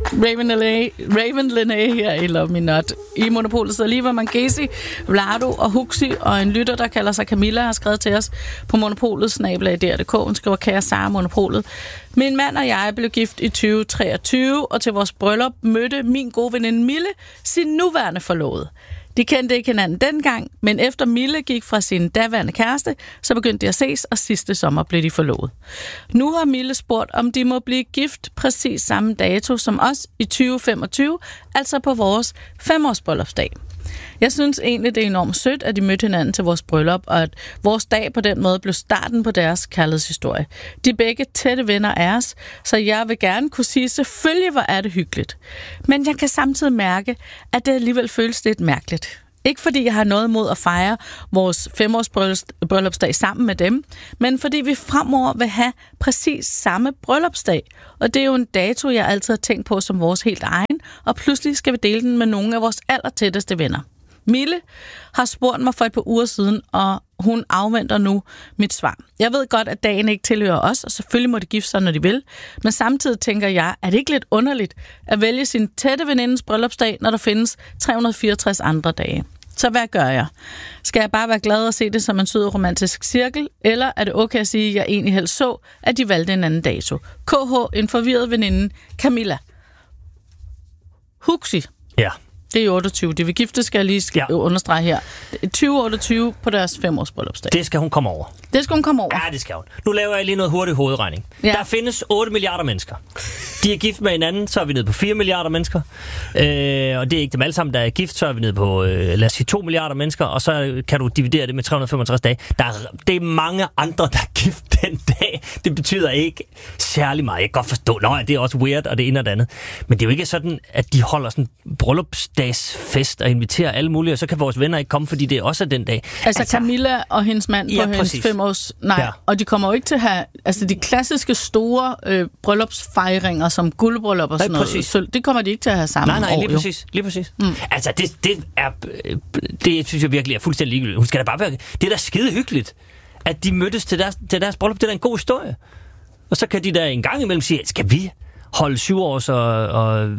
Raven Lené her i Love Me Not. I Monopolet sidder Liva Mangesi, Vlado og Huxi, og en lytter, der kalder sig Camilla, har skrevet til os på monopolet@dr.dk. Hun skriver, kære Sara Monopolet. Min mand og jeg blev gift i 2023, og til vores bryllup mødte min gode veninde Mille sin nuværende forlovede. De kendte ikke hinanden dengang, men efter Mille gik fra sin daværende kæreste, så begyndte de at ses, og sidste sommer blev de forlovet. Nu har Mille spurgt, om de må blive gift præcis samme dato som os i 2025, altså på vores 5-års bryllupsdag. Jeg synes egentlig, det er enormt sødt, at de mødte hinanden til vores bryllup, og at vores dag på den måde blev starten på deres kærlighedshistorie. De er begge tætte venner af os, så jeg vil gerne kunne sige, selvfølgelig hvor er det hyggeligt. Men jeg kan samtidig mærke, at det alligevel føles lidt mærkeligt. Ikke fordi jeg har noget imod at fejre vores 5-års bryllupsdag sammen med dem, men fordi vi fremover vil have præcis samme bryllupsdag. Og det er jo en dato, jeg altid har tænkt på som vores helt egen, og pludselig skal vi dele den med nogle af vores allertætteste venner. Mille har spurgt mig for et par uger siden, og hun afventer nu mit svar. Jeg ved godt, at dagen ikke tilhører os, og selvfølgelig må de gifte sig, når de vil. Men samtidig tænker jeg, er det ikke lidt underligt at vælge sin tætte venindes bryllupsdag, når der findes 364 andre dage? Så hvad gør jeg? Skal jeg bare være glad og se det som en sød romantisk cirkel, eller er det okay at sige, at jeg egentlig helst så, at de valgte en anden dato? KH, en forvirret veninde, Camilla. Huxi. Ja. Det er 28. De vil gifte, skal jeg lige understrege her. 2028 på deres 5-års bryllupsdag. Det skal hun komme over. Det skal hun komme over? Ja, det skal hun. Nu laver jeg lige noget hurtig hovedregning. Ja. Der findes 8 milliarder mennesker. De er gift med hinanden, så er vi nede på 4 milliarder mennesker. Og det er ikke dem alle sammen, der er gift, så er vi nede på, lad os sige, 2 milliarder mennesker, og så kan du dividere det med 365 dage. Det er mange andre, der er gift den dag. Det betyder ikke særlig meget. Jeg kan godt forstå, det er også weird, og det ene og det andet. Men det er jo ikke sådan, at de holder sådan bryllupsdagsfest og inviterer alle mulige, og så kan vores venner ikke komme, fordi det er også den dag. Altså Camilla og hendes mand på hendes 5-års... Nej, ja. Og de kommer jo ikke til at have... Altså de klassiske store bryllupsfejringer, som guldbryllup og sådan noget, sølv, det kommer de ikke til at have sammen. Nej, lige præcis. Altså det synes jeg virkelig er fuldstændig ligegyldigt. Hun skal da bare være... Det er da skide hyggeligt, at de mødtes til deres bryllup. Det er da en god historie. Og så kan de der en gang imellem sige, skal vi holde 7 års og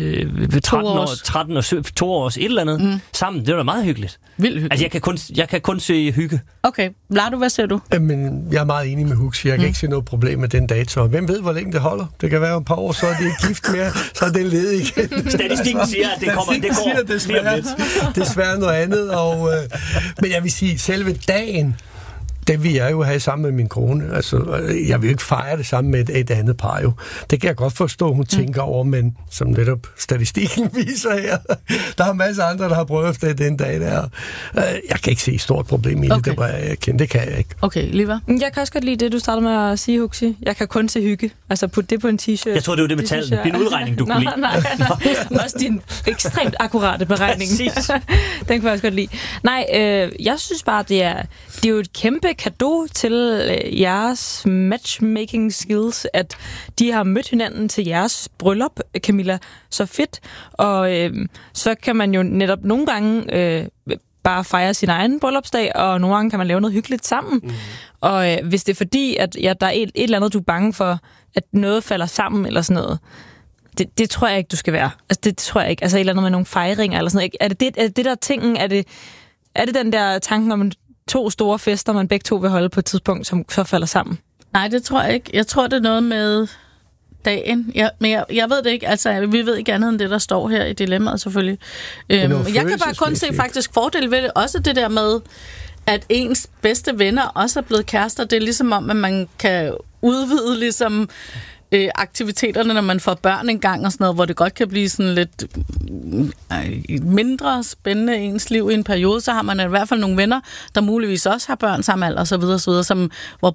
13 og 2 års et eller andet sammen. Det er da meget hyggeligt. Vildt hyggeligt. Altså, jeg kan kun se hygge. Okay. Vlado, hvad siger du? Jamen, jeg er meget enig med Huxi. Jeg kan ikke se noget problem med den dato. Hvem ved, hvor længe det holder? Det kan være et par år, så er de ikke gift mere, så er den ledig igen. Statistikken siger, at det går desværre noget andet. Men jeg vil sige, selve dagen, det vil jeg jo have sammen med min kone. Altså, jeg vil jo ikke fejre det sammen med et andet par jo. Det kan jeg godt forstå, hun tænker over, men som netop statistikken viser her, der er masser af andre, der har bryllupsdag den dag der. Jeg kan ikke se et stort problem i det, det var jeg kendte. Det kan jeg ikke. Okay, Liva? Jeg kan også godt lide det, du startede med at sige, Huxi. Jeg kan kun se hygge. Altså, putte det på en t-shirt. Jeg tror det var det med tallene. Det er en udregning, du kunne lide. Nej. Også din ekstremt akkurate beregning. Den kan jeg også godt lide. Nej, jeg synes bare, det er jo et kæmpe cadeau til jeres matchmaking skills, at de har mødt hinanden til jeres bryllup, Camilla. Så fedt. Og så kan man jo netop nogle gange bare fejre sin egen bryllupsdag, og nogle gange kan man lave noget hyggeligt sammen. Og hvis det er fordi, at der er et eller andet, du er bange for, at noget falder sammen eller sådan noget, det tror jeg ikke, du skal være. Altså, det tror jeg ikke. Altså et eller andet med nogle fejringer eller sådan noget. Er det der tingen? Er det den der tanken om 2 store fester, man begge to vil holde på et tidspunkt, som så falder sammen? Nej, det tror jeg ikke. Jeg tror, det er noget med dagen. Men jeg ved det ikke. Altså, vi ved ikke andet end det, der står her i dilemmaet, selvfølgelig. Jeg kan bare kun se faktisk fordele ved det. Også det der med, at ens bedste venner også er blevet kærester. Det er ligesom om, at man kan udvide ligesom aktiviteterne, når man får børn engang og sådan noget, hvor det godt kan blive sådan lidt mindre spændende i ens liv i en periode, så har man i hvert fald nogle venner, der muligvis også har børn samme alder og så videre, som,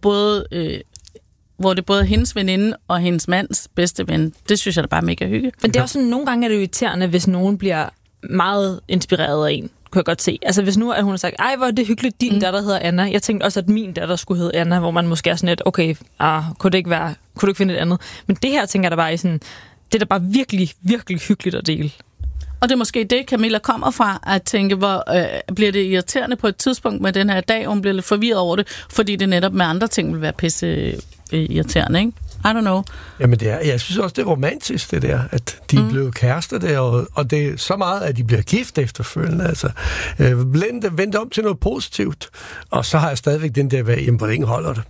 hvor det både er hendes veninde og hendes mands bedste ven. Det synes jeg da bare er mega hygge. Men det er også sådan, nogle gange er det irriterende, hvis nogen bliver meget inspireret af en, kunne jeg godt se. Altså hvis nu, at hun har sagt, ej, hvor er det hyggeligt, din datter hedder Anna. Jeg tænkte også, at min datter skulle hedde Anna, hvor man måske er sådan lidt, okay, kunne du ikke finde et andet? Men det her tænker jeg da bare i sådan, det er da bare virkelig, virkelig hyggeligt at dele. Og det er måske det, Camilla kommer fra, at tænke, hvor bliver det irriterende på et tidspunkt med den her dag, hun bliver lidt forvirret over det, fordi det netop med andre ting vil være pisse irriterende, ikke? I don't know. Jamen, jeg synes også, det er romantisk, det der, at de er blevet kærester der, og det er så meget, at de bliver gift efterfølgende. Altså, vente om til noget positivt, og så har jeg stadigvæk den der, hvor længe holder det.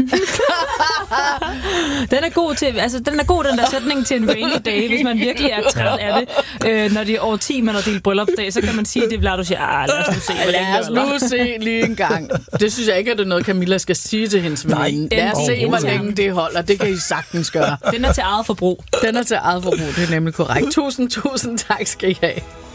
Den er god til, altså den er god, den der sætning til en rainy day, hvis man virkelig er træt af det. Når det er over 10, man har delt bryllupsdag, så kan man sige, det bliver du siger, lad os nu se, lad os nu se lige en gang. Det synes jeg ikke, at det er noget, Camilla skal sige til hendes veninde. Lad os se, hvor længe det holder. Det kan I sagtens gøre. Den er til eget forbrug. Den er til eget forbrug, det er nemlig korrekt. Tusind tak skal I have.